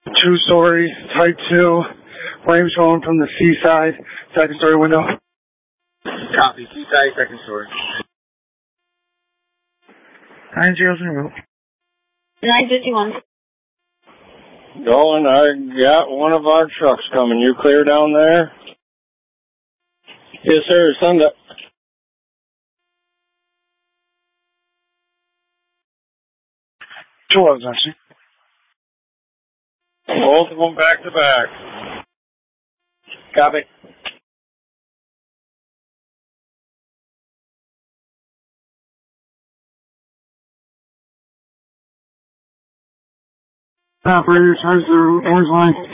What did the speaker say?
Two-story, type 2, flames showing from the seaside, second story window. Copy, seaside, second story. 900. 951. Going, I got one of our trucks coming. You clear down there? Yes, sir. Send up. Two of them, actually. Both of them back to back. Copy. Operator, charge the orange line.